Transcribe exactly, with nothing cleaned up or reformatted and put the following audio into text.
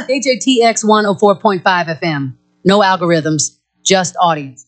H A T X one oh four point five F M. No algorithms, just audience.